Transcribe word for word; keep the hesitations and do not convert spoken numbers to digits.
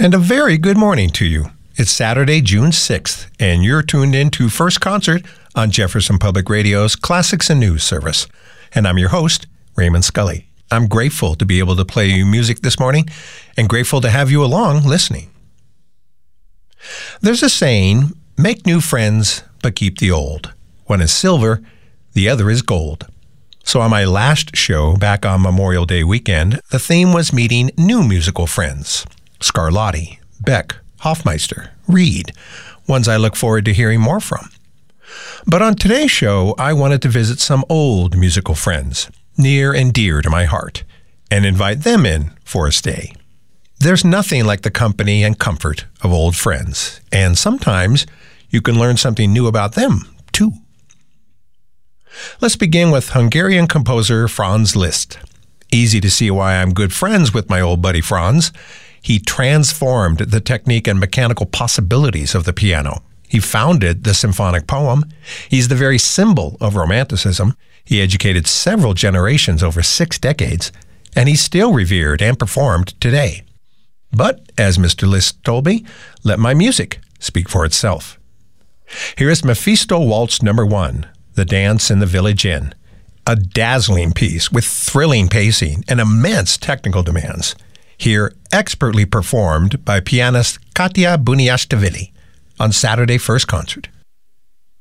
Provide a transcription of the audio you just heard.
And a very good morning to you. It's Saturday, June sixth, and you're tuned in to First Concert on Jefferson Public Radio's Classics and News service. And I'm your host, Raymond Scully. I'm grateful to be able to play you music this morning and grateful to have you along listening. There's a saying, make new friends, but keep the old. One is silver, the other is gold. So on my last show back on Memorial Day weekend, the theme was meeting new musical friends. Scarlatti, Beck, Hofmeister, Reed, ones I look forward to hearing more from. But on today's show, I wanted to visit some old musical friends, near and dear to my heart, and invite them in for a stay. There's nothing like the company and comfort of old friends, and sometimes you can learn something new about them, too. Let's begin with Hungarian composer Franz Liszt. Easy to see why I'm good friends with my old buddy Franz. He transformed the technique and mechanical possibilities of the piano. He founded the symphonic poem. He's the very symbol of Romanticism. He educated several generations over six decades, and he's still revered and performed today. But, as Mister Liszt told me, let my music speak for itself. Here is Mephisto Waltz Number One, The Dance in the Village Inn, a dazzling piece with thrilling pacing and immense technical demands. Here, expertly performed by pianist Katya Buniashvili on Saturday First Concert.